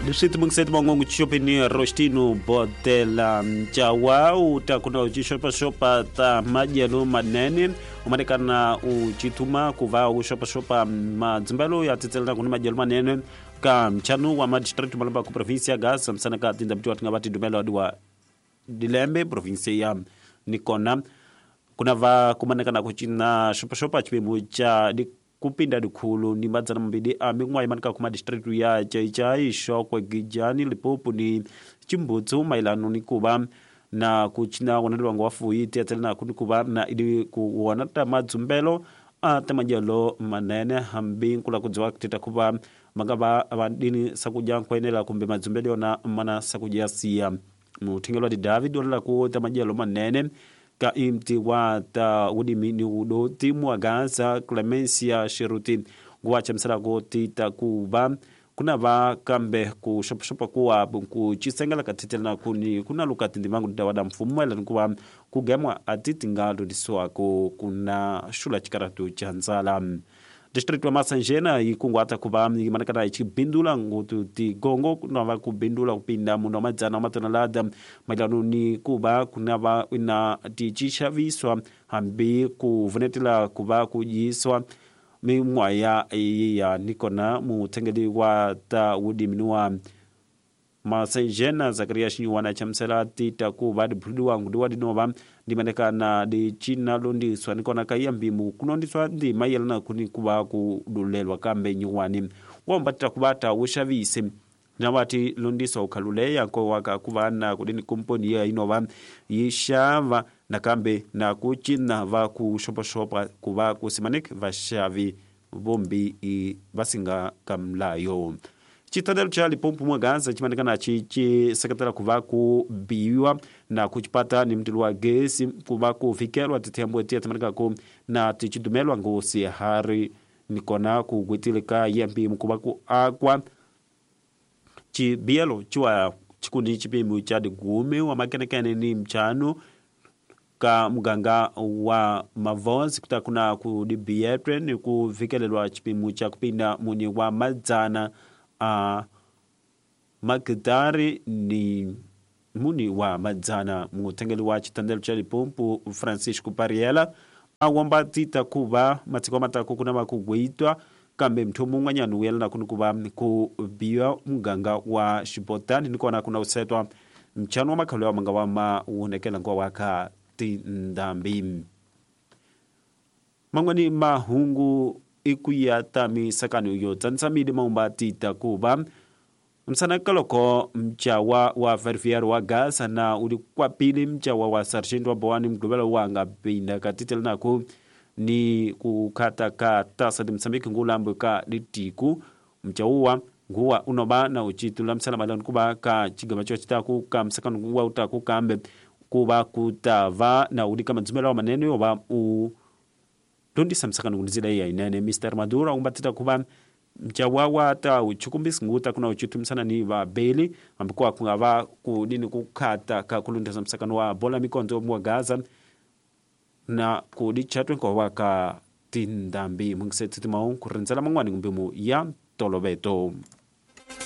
Lishiti mungset mongongu chopini rostinu botela mchawa utakuna uchishopa shopa ta majelu manene umarekana uchituma kuva ushopa madzimbalo ya titselna kuni majelu manene ka mchanu wa madistrict malamba ku provincia gas msana ka tinda mtu ngabati dumelo adwa dilembe provincia ya Nikona kuna va kumanekana kuchina shopa chipimu cha kupinda dukulu ni madzana mbidi amingwa imanika kuma district ya Chaichai shokwe Gijani Lipopo ni chimbutsu mailano ni kuba na kuchina wanadu wangu wafu iti atelina kunikuba na ili kuwanata madzumbelo atamajalo manene hambi kula kudziwa kitita kuba magaba abandini sakuja kwenela kumbe madzumbelo na mana sakuja siya mutingelo di David wala ku tamajalo manene ka imti wata udimini udo timu agaza Clemencia Shiruti guacha msala goti takuba kuna va kambe ku shopa kuwa ku chisengala katitela kuni kuna lukati ndimangu dawada mfumo ela nkuwa kugemwa atitingalo diswa kuna shula chikaratu chanzala district wa Masanjena ikungu hata kuba manakana ichibindula ngutu ti gongo kuna va kubindula kupinda muno madzana matonalada mailano ni kuba kuna va ina tichisha viswa hambi kuvunetela kuba kujiswa mimwaya ya Nikona mutengeli wa ta udiminua Masanjena Zakaria Shinywana chamsela tita kuba dipuludu wangu duwa dinova ndimanekana di China londi swa Nikona kayambi mu kunondi swa ndi mayelana kuni kuba kudulelwa kambe nyuwani wambata kubata ushavise na wati londi swa ukalule yanko waka kubana kudini kumponi ya inova yishava na kambe na kuchina va kushopa kuba kusimanik vashavi bombi vasinga kamlayo chitadelo cha Lipopo mwagaza chimanikana chichi sekatela kuva kubiwa na kuchipata ni mtilu wa gesi kuva kufikerwa titembo etia tamanika ku na tichidumelwa ngosi hari Nikona kugwitilika yembi mkuva ku akwa chibielo chua chikundi chipimu cha digume wa makenekene ni mchanu ka mganga wa Mavozi kutakuna kudibietre ni kufikelelwa chipimu cha kupinda muni wa madzana Magdari ni muni wa madzana mutengeli wa chitandelo cha Lipopo Francisco Pariela awamba tita kuba matiko matako kuna makugwitwa kambe mtumu nganyanu yela na kunukuba kubiwa mganga wa Shibotani Nikona kuna usetwa mchano wa makalo wa mangawa maunekela kwa waka tindambi mangwani mahungu ikuyata misakano yo tsansamidi maumbati takuba msana kaloko mchawa wa ferfiero wa gasa na ulikuwa pili mchawa wa sargento wa boani mdubelo wanga pinda katitel naku ni kukata tasa di Msambiki ngulambu ka litiku mchawa nguwa unoba na uchitula msala malani kuba ka chigama cho chitaku ka msakano nguwa utaku kambe kuba kutava na ulika madzumela wa manene oba dondi samsakano kunizila ya inene Mr. Madura umbatita kuba mchawawa ta uchukumbisi nguta kuna uchitumsana ni wa beli ambikuwa kungava kudini kukata kakulunda samsakano wa bola mikonzo mwa Gaza na kudi chatwe kwa waka tindambi mungsetiti maung kurenzala mangwani ngumbimu ya tolobeto.